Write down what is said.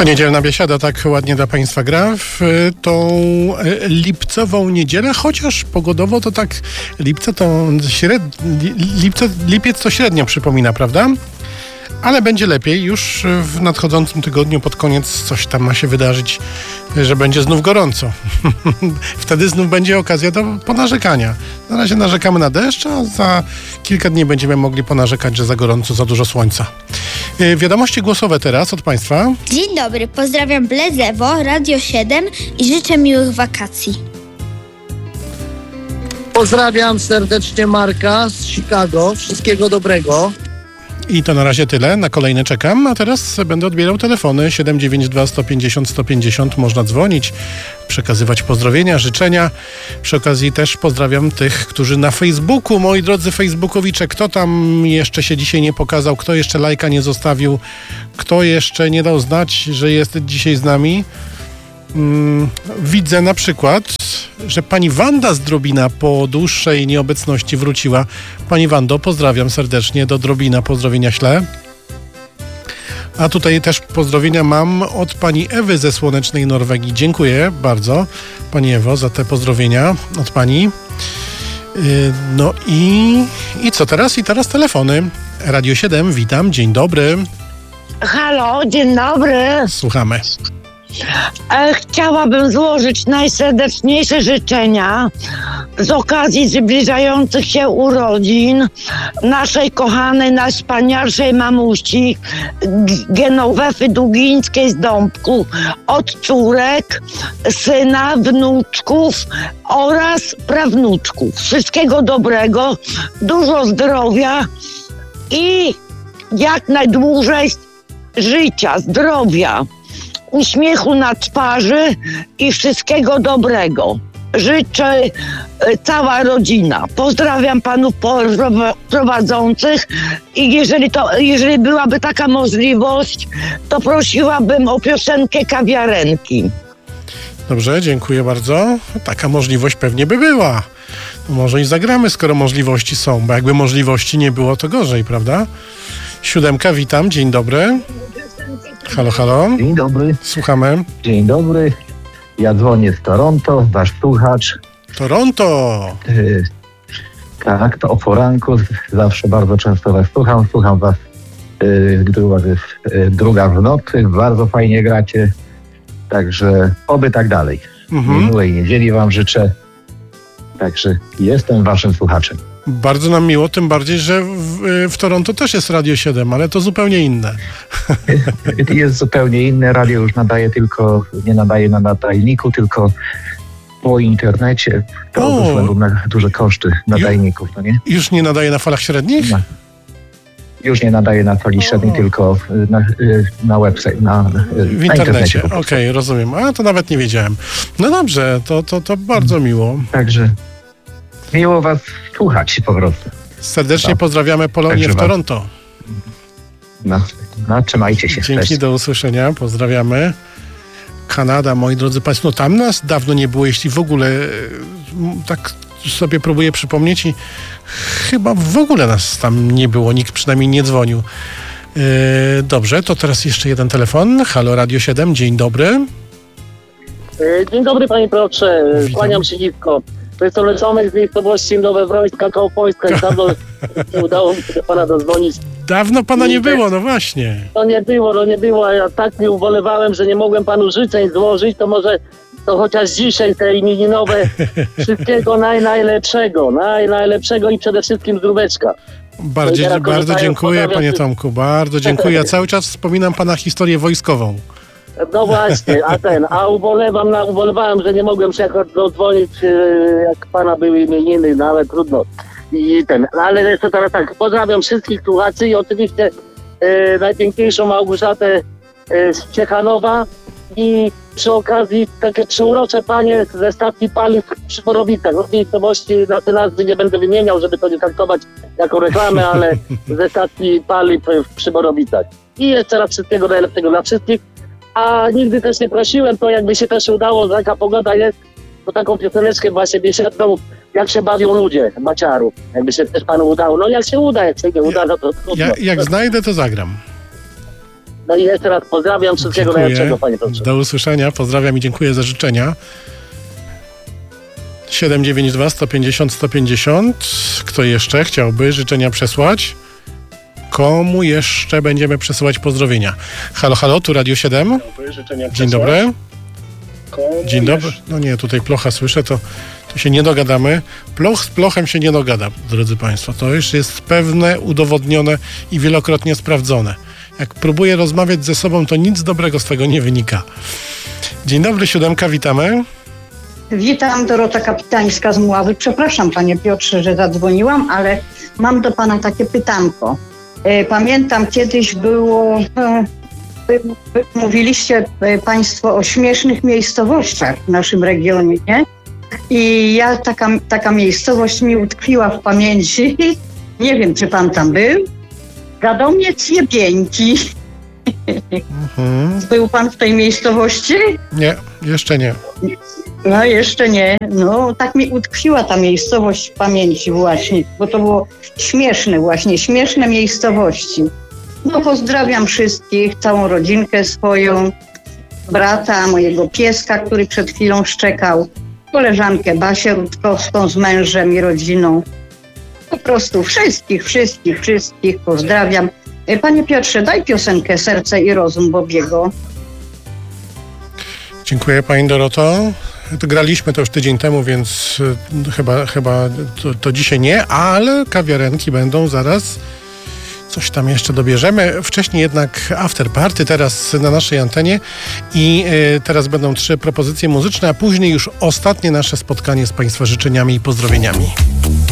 To niedzielna biesiada tak ładnie dla Państwa gra w tą lipcową niedzielę, chociaż pogodowo to tak lipiec to średnio przypomina, prawda? Ale będzie lepiej. Już w nadchodzącym tygodniu pod koniec coś tam ma się wydarzyć, że będzie znów gorąco. Wtedy znów będzie okazja do ponarzekania. Na razie narzekamy na deszcz, a za kilka dni będziemy mogli ponarzekać, że za gorąco, za dużo słońca. Wiadomości głosowe teraz od Państwa. Dzień dobry, pozdrawiam Blezewo, Radio 7 i życzę miłych wakacji. Pozdrawiam serdecznie Marka z Chicago. Wszystkiego dobrego. I to na razie tyle. Na kolejne czekam, a teraz będę odbierał telefony 792 150 150. Można dzwonić, przekazywać pozdrowienia, życzenia. Przy okazji też pozdrawiam tych, którzy na Facebooku, moi drodzy facebookowicze, kto tam jeszcze się dzisiaj nie pokazał, kto jeszcze lajka nie zostawił, kto jeszcze nie dał znać, że jest dzisiaj z nami. Widzę na przykład, że pani Wanda z Drobina po dłuższej nieobecności wróciła. Pani Wando, pozdrawiam serdecznie, do Drobina pozdrowienia ślę. A tutaj też pozdrowienia mam od pani Ewy ze słonecznej Norwegii. Dziękuję bardzo, pani Ewo, za te pozdrowienia od pani. No i co teraz? I teraz telefony. Radio 7, witam, dzień dobry. Halo, dzień dobry. Słuchamy. Chciałabym złożyć najserdeczniejsze życzenia z okazji zbliżających się urodzin naszej kochanej, najwspanialszej mamusi Genowefy Długińskiej z Dąbku, od córek, syna, wnuczków oraz prawnuczków. Wszystkiego dobrego, dużo zdrowia i jak najdłużej życia, zdrowia, uśmiechu na twarzy i wszystkiego dobrego. Życzę cała rodzina. Pozdrawiam panów prowadzących i jeżeli byłaby taka możliwość, to prosiłabym o piosenkę Kawiarenki. Dobrze, dziękuję bardzo. Taka możliwość pewnie by była. No może i zagramy, skoro możliwości są, bo jakby możliwości nie było, to gorzej, prawda? 7, witam, dzień dobry. Halo, halo. Dzień dobry. Słuchamy. Dzień dobry. Ja dzwonię z Toronto, wasz słuchacz. Toronto! Tak, to o poranku. Zawsze bardzo często was słucham. Słucham was, gdy u was jest druga w nocy. Bardzo fajnie gracie. Także oby tak dalej. Miłej niedzieli wam życzę. Także jestem waszym słuchaczem. Bardzo nam miło, tym bardziej, że w Toronto też jest Radio 7, ale to zupełnie inne. Jest zupełnie inne. Radio już nie nadaje na nadajniku, tylko po internecie. To ze względu na duże koszty nadajników, no nie? Już nie nadaje na falach średnich? No. Już nie nadaje na fali średniej, tylko na website, w internecie. Okej, rozumiem. A to nawet nie wiedziałem. No dobrze, to bardzo miło. Także miło was słuchać po prostu. Serdecznie pozdrawiamy Polonię w Toronto. No, trzymajcie się. Dzięki, Cześć. do usłyszenia. Pozdrawiamy. Kanada, moi drodzy państwo, no tam nas dawno nie było, jeśli w ogóle tak sobie próbuję przypomnieć i chyba w ogóle nas tam nie było, nikt przynajmniej nie dzwonił. Dobrze, to teraz jeszcze jeden telefon. Halo, Radio 7, dzień dobry. Dzień dobry panie Piotrze, kłaniam się nisko. To jest Tomek z miejscowości Nowe Wrońska, koło Pońska i dawno nie udało mi się do pana dozwonić. Dawno pana nie było, no właśnie. To nie było, a ja tak nie ubolewałem, że nie mogłem panu życzeń złożyć, to może to chociaż dzisiaj te imieninowe wszystkiego najlepszego i przede wszystkim zdróweczka. Bardzo dziękuję panie Tomku, bardzo dziękuję. Ja cały czas wspominam pana historię wojskową. No właśnie, a ubolewałem, że nie mogłem się akurat dodzwonić, jak pana były imieniny, no ale trudno. Ale jeszcze teraz tak, pozdrawiam wszystkich słuchaczy i oczywiście najpiękniejszą Małgorzatę z Ciechanowa i przy okazji takie przyurocze panie ze stacji paliw przy Borowicach. W miejscowości na te nazwy nie będę wymieniał, żeby to nie traktować jako reklamę, ale ze stacji paliw przy Borowicach. I jeszcze raz wszystkiego najlepszego dla wszystkich. A nigdy też nie prosiłem, to jakby się też udało, że jaka pogoda jest, to taką pioseneczkę właśnie biesiadną, jak się bawią ludzie, Maciarów. Jakby się też panu udało. No jak się uda, jak się nie uda, no to trudno. Jak znajdę, to zagram. No i jeszcze raz pozdrawiam, wszystkiego najlepszego, panie Piotrze. Do usłyszenia, pozdrawiam i dziękuję za życzenia. 792 150 150. Kto jeszcze chciałby życzenia przesłać? Komu jeszcze będziemy przesyłać pozdrowienia? Halo, halo, tu Radio 7. Dzień dobry. Dzień dobry. No nie, tutaj plocha słyszę, to się nie dogadamy. Ploch z plochem się nie dogada, drodzy państwo. To już jest pewne, udowodnione i wielokrotnie sprawdzone. Jak próbuję rozmawiać ze sobą, to nic dobrego z tego nie wynika. Dzień dobry, 7, witamy. Witam, Dorota Kapitańska z Mławy. Przepraszam, panie Piotrze, że zadzwoniłam, ale mam do pana takie pytanko. Pamiętam, kiedyś mówiliście państwo o śmiesznych miejscowościach w naszym regionie, nie? I taka miejscowość mi utkwiła w pamięci. Nie wiem, czy pan tam był. Gadomiec Jebieńki. Był pan w tej miejscowości? Nie, jeszcze nie. No jeszcze nie. No tak mi utkwiła ta miejscowość w pamięci właśnie, bo to było śmieszne miejscowości. No pozdrawiam wszystkich, całą rodzinkę swoją, brata, mojego pieska, który przed chwilą szczekał, koleżankę Basię Rutkowską z mężem i rodziną. Po prostu wszystkich pozdrawiam. Panie Piotrze, daj piosenkę Serce i rozum Bobiego. Dziękuję pani Doroto. Graliśmy to już tydzień temu, więc chyba to dzisiaj nie, ale kawiarenki będą zaraz. Coś tam jeszcze dobierzemy. Wcześniej jednak after party teraz na naszej antenie i teraz będą 3 propozycje muzyczne, a później już ostatnie nasze spotkanie z państwa życzeniami i pozdrowieniami.